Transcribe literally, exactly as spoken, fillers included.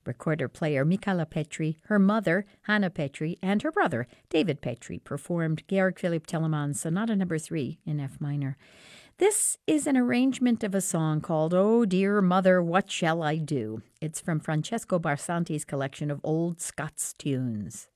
Recorder player Michala Petri, her mother, Hanna Petri, and her brother, David Petri, performed Georg Philipp Telemann's Sonata Number three in F minor. This is an arrangement of a song called Oh Dear Mother, What Shall I Do? It's from Francesco Barsanti's collection of old Scots tunes.